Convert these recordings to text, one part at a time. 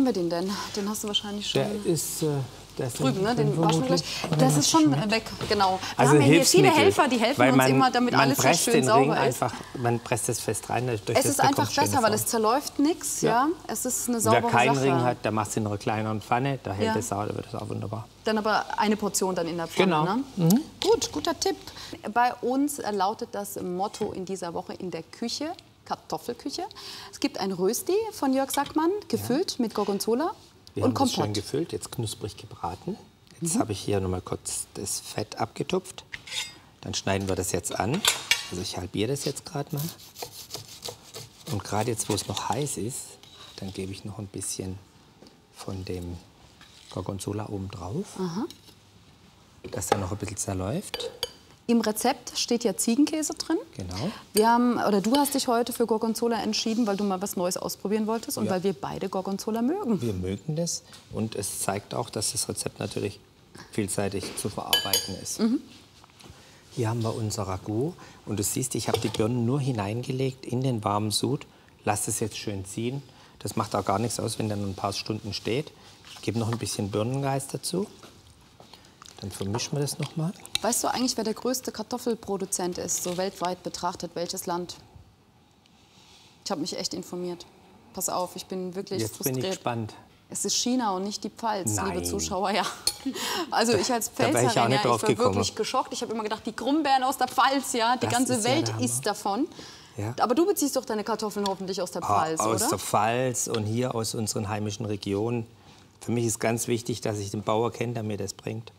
wir den denn? Den hast du wahrscheinlich schon... Der ist drüben, ne? Den waschen wir gleich. Das ist schon weg, genau. Wir also haben ja hier viele Helfer, die helfen uns immer, damit alles so schön sauber ist. Man presst es fest rein. Es ist einfach besser, weil es zerläuft nichts. Ja. Es ist eine saubere Sache. Wer keinen Ring hat, der macht es in einer kleineren Pfanne. Da hält es auch, da wird es auch wunderbar. Dann aber eine Portion dann in der Pfanne. Genau. Ne? Gut, guter Tipp. Bei uns lautet das Motto in dieser Woche in der Küche: Kartoffelküche. Es gibt ein Rösti von Jörg Sackmann, gefüllt mit Gorgonzola. Wir haben das schön gefüllt, jetzt knusprig gebraten. Jetzt habe ich hier noch mal kurz das Fett abgetupft. Dann schneiden wir das jetzt an. Also ich halbiere das jetzt gerade mal. Und gerade jetzt, wo es noch heiß ist, dann gebe ich noch ein bisschen von dem Gorgonzola oben drauf. Dass er noch ein bisschen zerläuft. Im Rezept steht ja Ziegenkäse drin. Genau. Du hast dich heute für Gorgonzola entschieden, weil du mal was Neues ausprobieren wolltest und weil wir beide Gorgonzola mögen. Wir mögen das und es zeigt auch, dass das Rezept natürlich vielseitig zu verarbeiten ist. Hier haben wir unser Ragout und du siehst, ich habe die Birnen nur hineingelegt in den warmen Sud. Lass es jetzt schön ziehen. Das macht auch gar nichts aus, wenn der noch ein paar Stunden steht. Ich gebe noch ein bisschen Birnengeist dazu. Dann vermischen wir das noch mal. Weißt du eigentlich, wer der größte Kartoffelproduzent ist, so weltweit betrachtet? Welches Land? Ich habe mich echt informiert. Pass auf, ich bin wirklich frustriert. Jetzt bin ich gespannt. Es ist China und nicht die Pfalz, Nein. liebe Zuschauer. Ja. Also ich als Pfälzerin, ich war wirklich geschockt. Ich habe immer gedacht, die Krummbeeren aus der Pfalz, ja, die ganze Welt isst davon. Ja. Aber du beziehst doch deine Kartoffeln hoffentlich aus der Pfalz, oder? Aus der Pfalz und hier aus unseren heimischen Regionen. Für mich ist ganz wichtig, dass ich den Bauer kenne, der mir das bringt.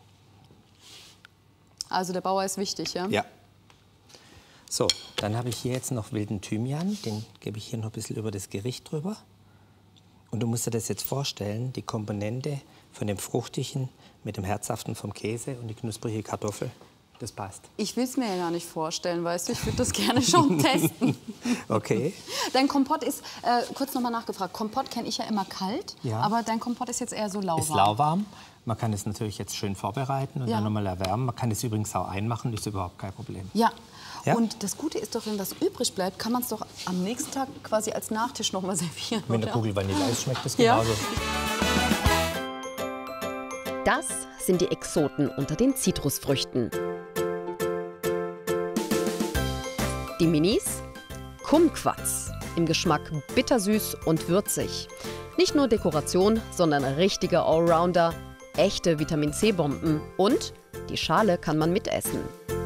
Also der Bauer ist wichtig, ja? Ja. So, dann habe ich hier jetzt noch wilden Thymian. Den gebe ich hier noch ein bisschen über das Gericht drüber. Und du musst dir das jetzt vorstellen, die Komponente von dem Fruchtigen mit dem Herzhaften vom Käse und die knusprige Kartoffel, das passt. Ich will es mir ja gar nicht vorstellen, weißt du, ich würde das gerne schon testen. Okay. Dein Kompott ist, kurz nochmal nachgefragt, Kompott kenne ich ja immer kalt, aber dein Kompott ist jetzt eher so lauwarm. Ist lauwarm. Man kann es natürlich jetzt schön vorbereiten und dann nochmal erwärmen. Man kann es übrigens auch einmachen, das ist überhaupt kein Problem. Ja. Und das Gute ist doch, wenn was übrig bleibt, kann man es doch am nächsten Tag quasi als Nachtisch noch mal servieren. Mit einer Kugel Vanilleeis schmeckt das genauso. Das sind die Exoten unter den Zitrusfrüchten. Die Minis? Kumquats. Im Geschmack bittersüß und würzig. Nicht nur Dekoration, sondern richtige Allrounder. Echte Vitamin-C-Bomben. Und die Schale kann man mitessen.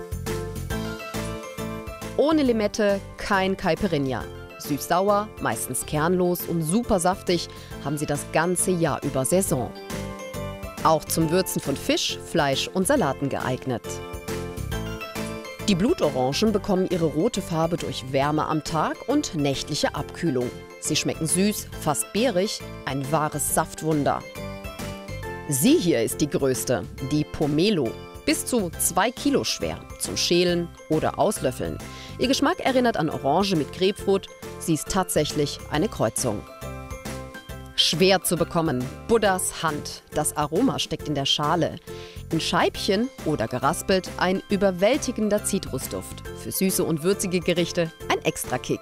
Ohne Limette kein Caipirinha. Süß-sauer, meistens kernlos und super saftig, haben sie das ganze Jahr über Saison. Auch zum Würzen von Fisch, Fleisch und Salaten geeignet. Die Blutorangen bekommen ihre rote Farbe durch Wärme am Tag und nächtliche Abkühlung. Sie schmecken süß, fast beerig, ein wahres Saftwunder. Sie hier ist die größte, die Pomelo. Bis zu 2 Kilo schwer, zum Schälen oder Auslöffeln. Ihr Geschmack erinnert an Orange mit Grapefruit. Sie ist tatsächlich eine Kreuzung. Schwer zu bekommen, Buddhas Hand. Das Aroma steckt in der Schale. In Scheibchen oder geraspelt ein überwältigender Zitrusduft. Für süße und würzige Gerichte ein Extra-Kick.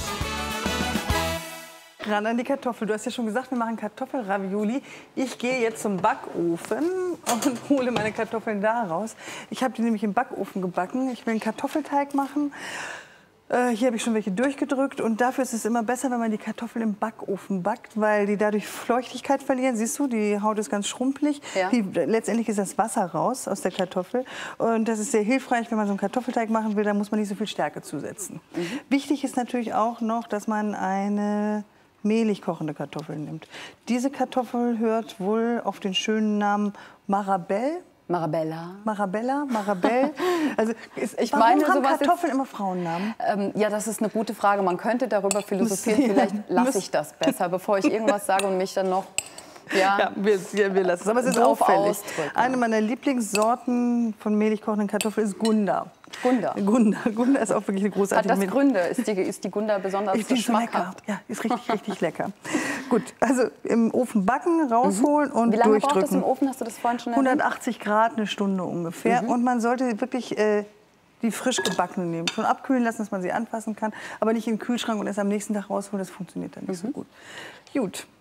Ran an die Kartoffel. Du hast ja schon gesagt, wir machen Kartoffelravioli. Ich gehe jetzt zum Backofen und hole meine Kartoffeln da raus. Ich habe die nämlich im Backofen gebacken. Ich will einen Kartoffelteig machen. Hier habe ich schon welche durchgedrückt. Und dafür ist es immer besser, wenn man die Kartoffeln im Backofen backt, weil die dadurch Feuchtigkeit verlieren. Siehst du, die Haut ist ganz schrumpelig. Ja. Letztendlich ist das Wasser raus aus der Kartoffel. Und das ist sehr hilfreich, wenn man so einen Kartoffelteig machen will. Da muss man nicht so viel Stärke zusetzen. Wichtig ist natürlich auch noch, dass man eine mehlig kochende Kartoffeln nimmt. Diese Kartoffel hört wohl auf den schönen Namen Marabelle. Marabella. Marabelle. Also warum haben Kartoffeln immer Frauennamen? Ja, das ist eine gute Frage. Man könnte darüber philosophieren. Vielleicht lasse ich das besser, bevor ich irgendwas sage und mich dann noch... Ja, wir lassen es. Aber es ist auffällig. Eine meiner Lieblingssorten von mehlig kochenden Kartoffeln ist Gunda. Gunda ist auch wirklich eine großartige. Hat das Gründe? Ist die Gunda besonders geschmackhaft? Ja, ist richtig lecker. Gut, also im Ofen backen, rausholen und Wie lange durchdrücken. braucht das im Ofen? Hast du das vorhin schon erwähnt? 180 Grad, eine Stunde ungefähr. Und man sollte wirklich die frisch gebackene nehmen. Schon abkühlen lassen, dass man sie anfassen kann. Aber nicht in den Kühlschrank und erst am nächsten Tag rausholen. Das funktioniert dann nicht so gut. Gut.